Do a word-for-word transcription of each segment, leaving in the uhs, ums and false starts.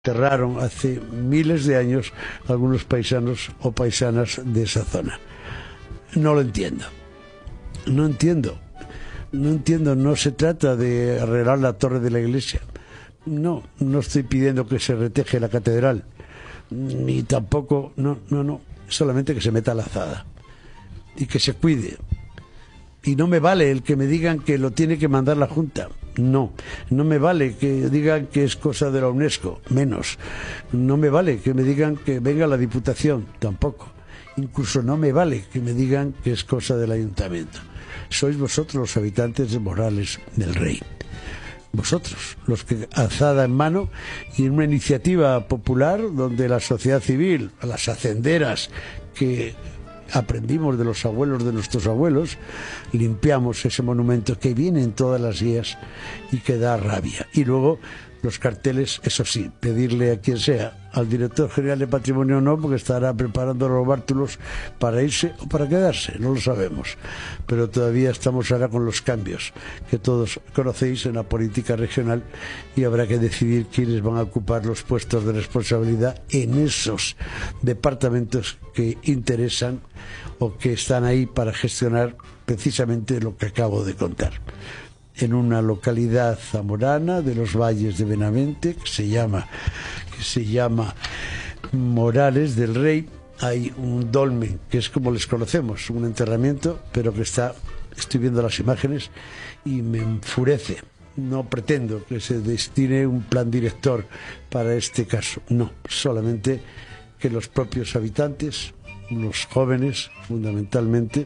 enterraron hace miles de años algunos paisanos o paisanas de esa zona. No lo entiendo. No entiendo. No entiendo. No se trata de arreglar la torre de la iglesia. No, no estoy pidiendo que se reteje la catedral. Ni tampoco, no, no, no. Solamente que se meta la azada. Y que se cuide. Y no me vale el que me digan que lo tiene que mandar la Junta. No, no me vale que digan que es cosa de la UNESCO, menos. No me vale que me digan que venga la Diputación, tampoco. Incluso no me vale que me digan que es cosa del Ayuntamiento. Sois vosotros los habitantes de Morales del Rey. Vosotros, los que alzada en mano y en una iniciativa popular donde la sociedad civil, las hacenderas que aprendimos de los abuelos de nuestros abuelos, limpiamos ese monumento que viene en todas las guías y que da rabia. Y luego los carteles, eso sí, pedirle a quien sea, al director general de Patrimonio no, porque estará preparando los bártulos para irse o para quedarse, no lo sabemos. Pero todavía estamos ahora con los cambios que todos conocéis en la política regional y habrá que decidir quiénes van a ocupar los puestos de responsabilidad en esos departamentos que interesan o que están ahí para gestionar precisamente lo que acabo de contar. En una localidad zamorana de los valles de Benavente que se llama que se llama Morales del Rey, hay un dolmen que es como les conocemos, un enterramiento, pero que está, estoy viendo las imágenes y me enfurece. No pretendo que se destine un plan director para este caso, no, solamente que los propios habitantes, los jóvenes fundamentalmente,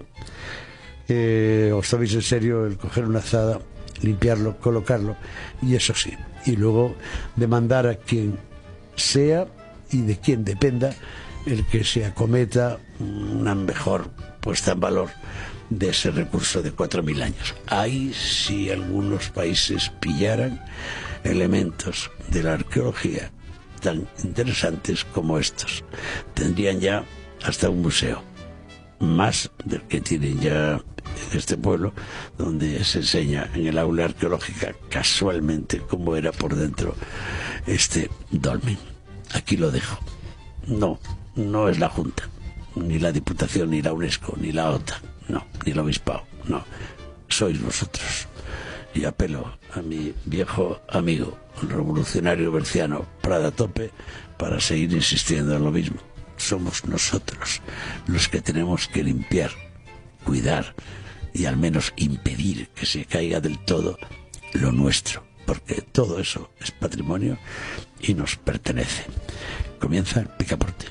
eh, os toméis en serio el coger una azada, limpiarlo, colocarlo, y eso sí, y luego demandar a quien sea y de quien dependa el que se acometa una mejor puesta en valor de ese recurso de cuatro mil años. Ahí si algunos países pillaran elementos de la arqueología tan interesantes como estos, tendrían ya hasta un museo, más del que tienen ya en este pueblo, donde se enseña en el aula arqueológica casualmente cómo era por dentro este dolmen. Aquí lo dejo. No, no es la Junta, ni la Diputación, ni la UNESCO, ni la OTAN, no, ni el Obispado, no. Sois vosotros. Y apelo a mi viejo amigo, el revolucionario berciano Prada Tope, para seguir insistiendo en lo mismo. Somos nosotros los que tenemos que limpiar, cuidar y al menos impedir que se caiga del todo lo nuestro, porque todo eso es patrimonio y nos pertenece. Comienza el Picaporte.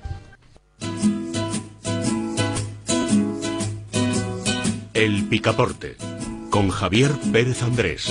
El Picaporte, con Javier Pérez Andrés.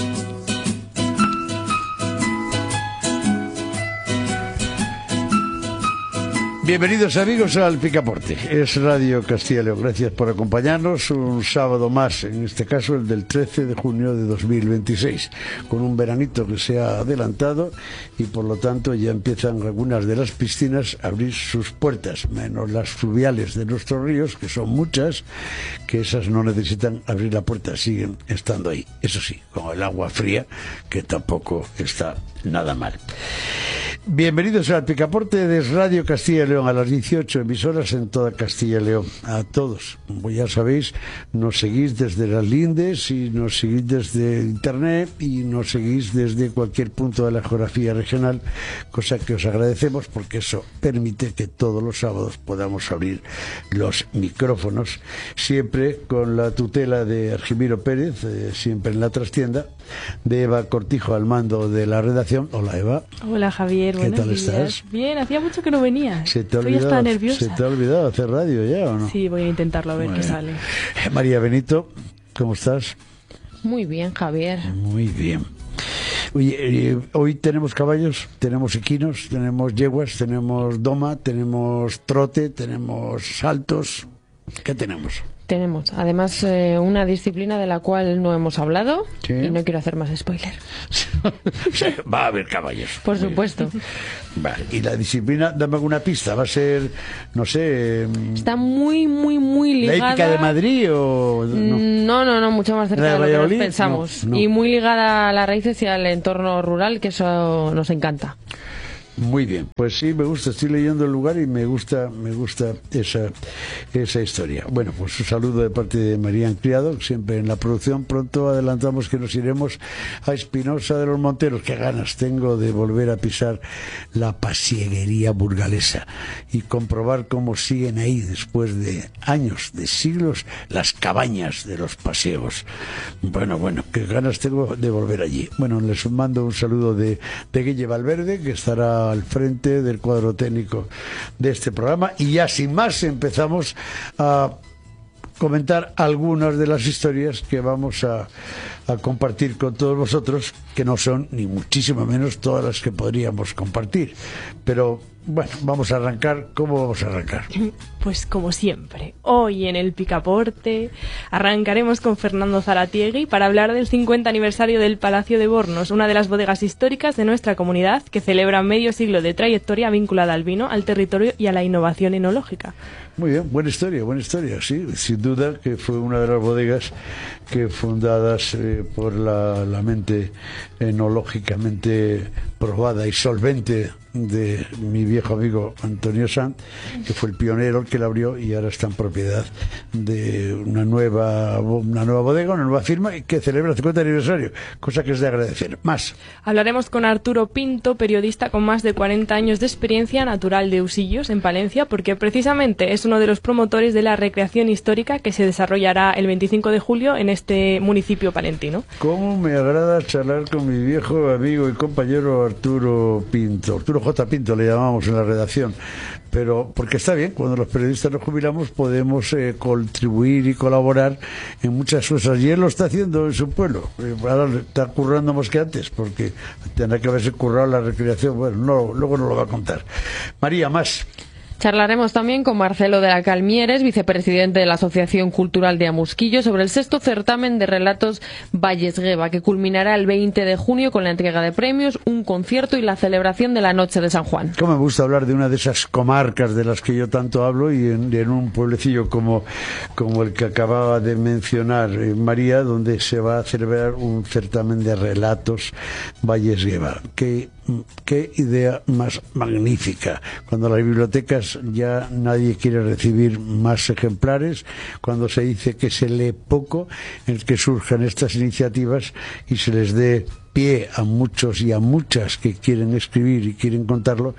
Bienvenidos amigos al Picaporte, es Radio Castilla y León, gracias por acompañarnos un sábado más, en este caso el del trece de junio de dos mil veintiséis, con un veranito que se ha adelantado y por lo tanto ya empiezan algunas de las piscinas a abrir sus puertas, menos las fluviales de nuestros ríos, que son muchas, que esas no necesitan abrir la puerta, siguen estando ahí, eso sí, con el agua fría, que tampoco está nada mal. Bienvenidos al Picaporte de Radio Castilla y León, a las dieciocho emisoras en toda Castilla y León. A todos, como ya sabéis, nos seguís desde las lindes y nos seguís desde internet y nos seguís desde cualquier punto de la geografía regional, cosa que os agradecemos porque eso permite que todos los sábados podamos abrir los micrófonos, siempre con la tutela de Argimiro Pérez, eh, siempre en la trastienda, de Eva Cortijo al mando de la redacción. Hola Eva. Hola Javier. ¿Qué tal días. estás? Bien, hacía mucho que no venía. ¿Se te ha Estoy olvidado, hasta nerviosa. ¿Se te ha olvidado hacer radio ya o no? Sí, voy a intentarlo a ver Bueno. qué sale. María Benito, ¿cómo estás? Muy bien, Javier. Muy bien. Oye, eh, hoy tenemos caballos, tenemos equinos, tenemos yeguas, tenemos doma, tenemos trote, tenemos saltos. ¿Qué tenemos? Tenemos, además, eh, una disciplina de la cual no hemos hablado, ¿Sí? Y no quiero hacer más spoiler. Va a haber caballos. Por supuesto. Vale. Y la disciplina, dame alguna pista, va a ser, no sé... Está muy, muy, muy ligada... ¿La hípica de Madrid o...? No, no, no, no mucho más cerca ¿La de de lo que Valladolid? nos pensamos. No, no. Y muy ligada a las raíces y al entorno rural, que eso nos encanta. Muy bien, pues sí, me gusta, estoy leyendo el lugar y me gusta, me gusta esa, esa historia. Bueno, pues un saludo de parte de Marían Criado, siempre en la producción. Pronto adelantamos que nos iremos a Espinosa de los Monteros. Qué ganas tengo de volver a pisar la pasieguería burgalesa y comprobar cómo siguen ahí, después de años, de siglos, las cabañas de los pasiegos. Bueno, bueno, qué ganas tengo de volver allí. Bueno, les mando un saludo de, de Guille Valverde, que estará al frente del cuadro técnico de este programa, y ya sin más empezamos a comentar algunas de las historias que vamos a, a compartir con todos vosotros, que no son ni muchísimo menos todas las que podríamos compartir, pero bueno, vamos a arrancar. ¿Cómo vamos a arrancar? Pues como siempre, hoy en el Picaporte arrancaremos con Fernando Zaratiegui para hablar del cincuenta aniversario del Palacio de Bornos, una de las bodegas históricas de nuestra comunidad que celebra medio siglo de trayectoria vinculada al vino, al territorio y a la innovación enológica. Muy bien, buena historia, buena historia, sí, sin duda que fue una de las bodegas que fundadas eh, por la, la mente enológicamente probada y solvente de mi viejo amigo Antonio Sanz, que fue el pionero el que la abrió, y ahora está en propiedad de una nueva una nueva bodega, una nueva firma que celebra el cincuenta aniversario, cosa que es de agradecer. Más. Hablaremos con Arturo Pinto, periodista con más de cuarenta años de experiencia, natural de Usillos, en Palencia, porque precisamente es uno de los promotores de la recreación histórica que se desarrollará el veinticinco de julio en este municipio palentino. ¿Cómo me agrada charlar con mi viejo amigo y compañero Arturo Pinto? Arturo J. Pinto le llamamos en la redacción, pero porque está bien, cuando los periodistas nos jubilamos podemos eh, contribuir y colaborar en muchas cosas, y él lo está haciendo en su pueblo. Eh, ahora está currando más que antes, porque tendrá que haberse currado la recreación. Bueno, no, luego nos lo va a contar. María, más. Charlaremos también con Marcelo de la Calmieres, vicepresidente de la Asociación Cultural de Amusquillo, sobre el sexto certamen de relatos Vallesgueva, que culminará el veinte de junio con la entrega de premios, un concierto y la celebración de la Noche de San Juan. Cómo me gusta hablar de una de esas comarcas de las que yo tanto hablo, y en, en un pueblecillo como, como el que acababa de mencionar eh, María, donde se va a celebrar un certamen de relatos Vallesgueva. Qué, qué idea más magnífica. Cuando las bibliotecas ya nadie quiere recibir más ejemplares, cuando se dice que se lee poco, el que surjan estas iniciativas y se les dé pie a muchos y a muchas que quieren escribir y quieren contarlo.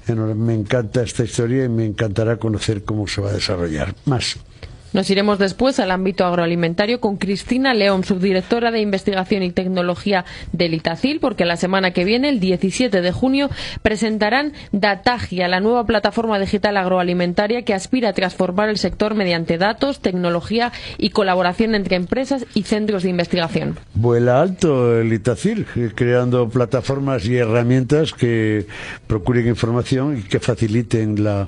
Me encanta esta historia y me encantará conocer cómo se va a desarrollar. Más. Nos iremos después al ámbito agroalimentario con Cristina León, subdirectora de Investigación y Tecnología del Itacil, porque la semana que viene, el diecisiete de junio, presentarán Datagia, la nueva plataforma digital agroalimentaria que aspira a transformar el sector mediante datos, tecnología y colaboración entre empresas y centros de investigación. Vuela alto el Itacil, creando plataformas y herramientas que procuren información y que faciliten la,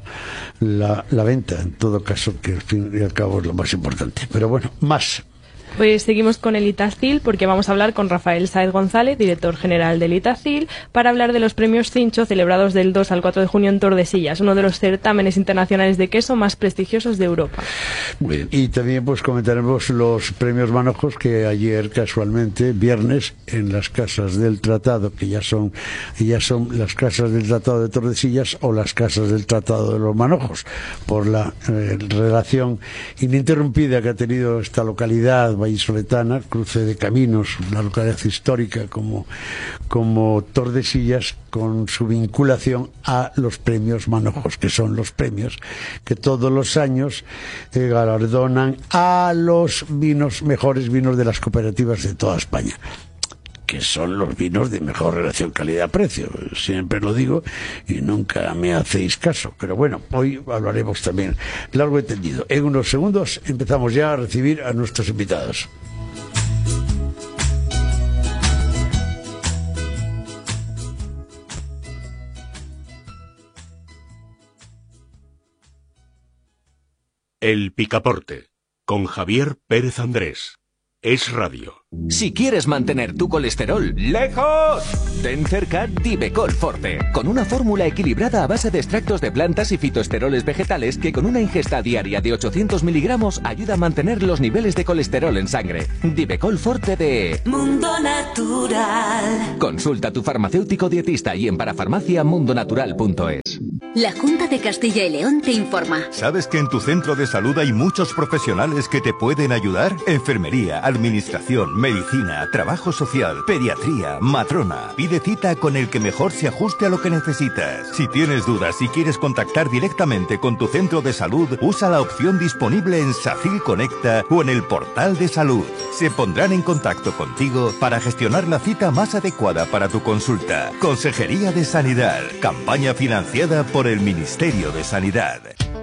la, la venta, en todo caso, que al fin y al cabo es lo más importante. Pero bueno, más. Pues seguimos con el Itacil, porque vamos a hablar con Rafael Sáez González, director general del Itacil, para hablar de los premios Cincho celebrados del dos al cuatro de junio en Tordesillas, uno de los certámenes internacionales de queso más prestigiosos de Europa. Muy bien. Y también pues comentaremos los premios Manojos, que ayer casualmente, viernes, en las casas del Tratado, que ya son ya son las casas del Tratado de Tordesillas o las casas del Tratado de los Manojos, por la eh, relación ininterrumpida que ha tenido esta localidad vallisoletana, cruce de caminos, una localidad histórica como, como Tordesillas, con su vinculación a los premios Manojos, que son los premios que todos los años eh, galardonan a los vinos, mejores vinos de las cooperativas de toda España, que son los vinos de mejor relación calidad-precio. Siempre lo digo y nunca me hacéis caso. Pero bueno, hoy hablaremos también largo y tendido. En unos segundos empezamos ya a recibir a nuestros invitados. El Picaporte, con Javier Pérez Andrés. Es radio. Si quieres mantener tu colesterol lejos, ten cerca Divecol Forte, con una fórmula equilibrada a base de extractos de plantas y fitoesteroles vegetales que con una ingesta diaria de ochocientos miligramos ayuda a mantener los niveles de colesterol en sangre. Divecol Forte de Mundo Natural. Consulta a tu farmacéutico dietista y en parafarmacia mundonatural punto es. La Junta de Castilla y León te informa. ¿Sabes que en tu centro de salud hay muchos profesionales que te pueden ayudar? Enfermería, administración, medicina, trabajo social, pediatría, matrona. Pide cita con el que mejor se ajuste a lo que necesitas. Si tienes dudas y quieres contactar directamente con tu centro de salud, usa la opción disponible en SACIL Conecta o en el portal de salud. Se pondrán en contacto contigo para gestionar la cita más adecuada para tu consulta. Consejería de Sanidad. Campaña financiada por el Ministerio de Sanidad.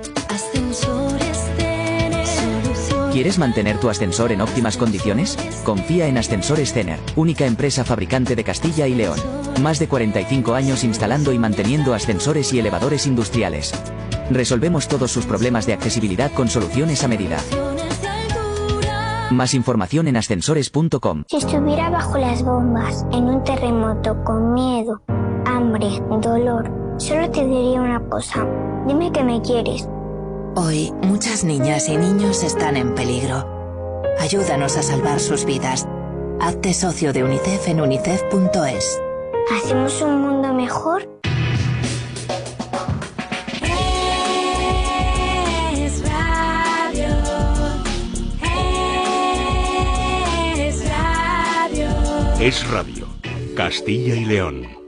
¿Quieres mantener tu ascensor en óptimas condiciones? Confía en Ascensores Cener, única empresa fabricante de Castilla y León. Más de cuarenta y cinco años instalando y manteniendo ascensores y elevadores industriales. Resolvemos todos sus problemas de accesibilidad con soluciones a medida. Más información en ascensores punto com. Si estuviera bajo las bombas, en un terremoto, con miedo, hambre, dolor, solo te diría una cosa. Dime que me quieres. Hoy, muchas niñas y niños están en peligro. Ayúdanos a salvar sus vidas. Hazte socio de UNICEF en unicef punto es. ¿Hacemos un mundo mejor? Es radio. Es radio. Es radio. Castilla y León.